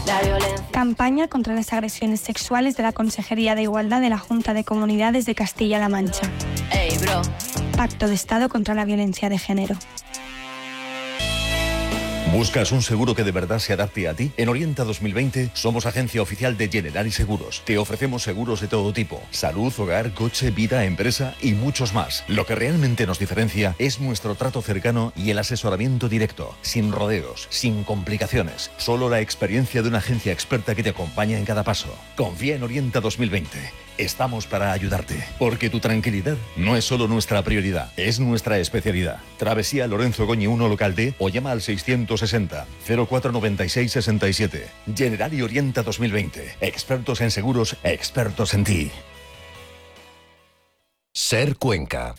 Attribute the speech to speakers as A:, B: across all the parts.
A: La violencia.
B: Campaña contra las agresiones sexuales de la Consejería de Igualdad de la Junta de Comunidades de Castilla-La Mancha.
A: Ey, bro.
B: Pacto de Estado contra la violencia de género.
C: ¿Buscas un seguro que de verdad se adapte a ti? En Orienta 2020 somos agencia oficial de Generali Seguros. Te ofrecemos seguros de todo tipo: salud, hogar, coche, vida, empresa y muchos más. Lo que realmente nos diferencia es nuestro trato cercano y el asesoramiento directo, sin rodeos, sin complicaciones. Solo la experiencia de una agencia experta que te acompaña en cada paso. Confía en Orienta 2020. Estamos para ayudarte, porque tu tranquilidad no es solo nuestra prioridad, es nuestra especialidad. Travesía Lorenzo Goñi 1 Local D o llama al 660 0496 67. Generali Orienta 2020. Expertos en seguros, expertos en ti.
D: Ser Cuenca.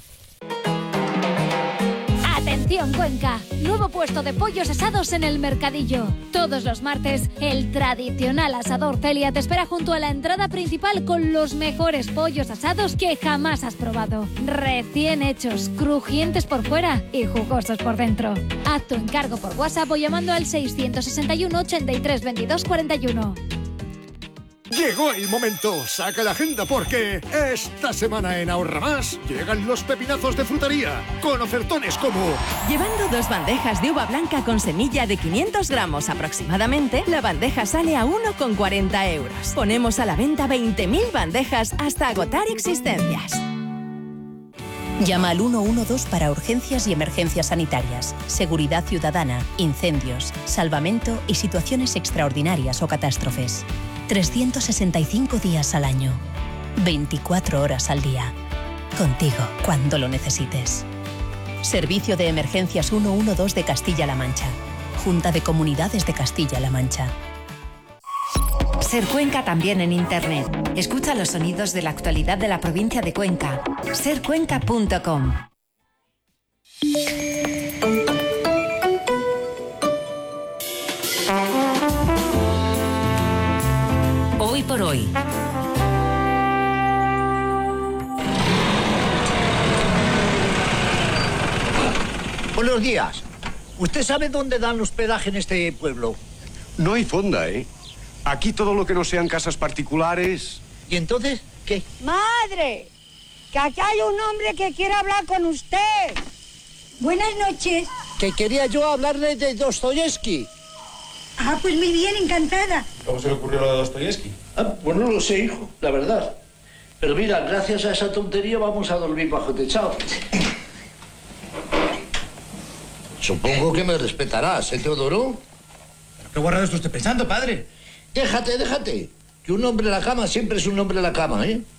E: Atención Cuenca, nuevo puesto de pollos asados en el Mercadillo. Todos los martes, el tradicional asador Celia te espera junto a la entrada principal con los mejores pollos asados que jamás has probado. Recién hechos, crujientes por fuera y jugosos por dentro. Haz tu encargo por WhatsApp o llamando al 661 83 22 41.
F: Llegó el momento, saca la agenda porque esta semana en Ahorra Más llegan los pepinazos de frutería con ofertones como...
G: Llevando 2 bandejas de uva blanca con semilla de 500 gramos aproximadamente, la bandeja sale a 1,40 euros. Ponemos a la venta 20.000 bandejas hasta agotar existencias.
H: Llama al 112 para urgencias y emergencias sanitarias, seguridad ciudadana, incendios, salvamento y situaciones extraordinarias o catástrofes. 365 días al año, 24 horas al día. Contigo cuando lo necesites. Servicio de Emergencias 112 de Castilla-La Mancha. Junta de Comunidades de Castilla-La Mancha.
I: Ser Cuenca también en Internet. Escucha los sonidos de la actualidad de la provincia de Cuenca. sercuenca.com.
H: Hoy por hoy.
J: Buenos días. ¿Usted sabe dónde dan hospedaje en este pueblo?
K: No hay fonda, ¿eh? Aquí todo lo que no sean casas particulares...
J: ¿Y entonces qué?
L: ¡Madre! Que aquí hay un hombre que quiere hablar con usted. Buenas noches.
J: Que quería yo hablarle de Dostoyevsky.
L: Ah, pues muy bien, encantada.
K: ¿Cómo se le ocurrió lo de Dostoyevsky?
J: Pues no lo sé, hijo, la verdad. Pero mira, gracias a esa tontería vamos a dormir bajo techado. Supongo que me respetarás, ¿eh, Teodoro?
M: ¿Pero qué guarrado está usted pensando, padre?
J: Déjate. Que un hombre en la cama siempre es un hombre en la cama, ¿eh?